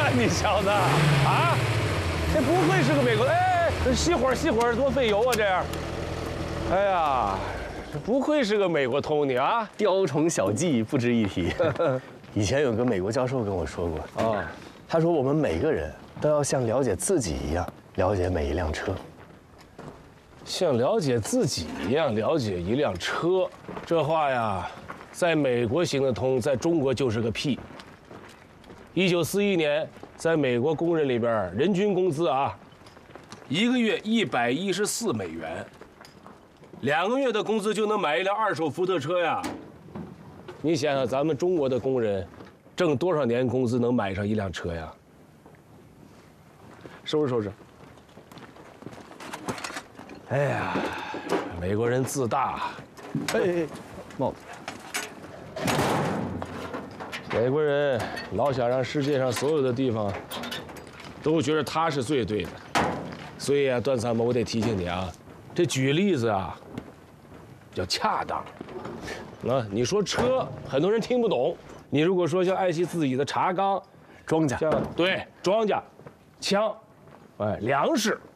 你小子啊！这不会是个美国？哎，这熄火多费油啊！这样，哎呀，这不会是个美国 Tony 啊？ 雕虫小技不值一提。以前有个美国教授跟我说过啊，他说我们每个人都要像了解自己一样了解每一辆车， 像了解自己一样了解一辆车，这话呀，在美国行得通，在中国就是个屁。1941年，在美国工人里边，人均工资啊，1个月114美元，2个月的工资就能买一辆2手福特车呀。你想想，咱们中国的工人挣多少年工资能买上一辆车呀？收拾。哎呀，美国人自大。 哎，帽子。 美国人老想让世界上所有的地方都觉得他是最对的，所以啊，段参谋，我得提醒你啊，这举例子啊要恰当。啊，你说车，很多人听不懂。你如果说像爱惜自己的茶缸、 庄稼， 像对庄稼、枪，哎，粮食，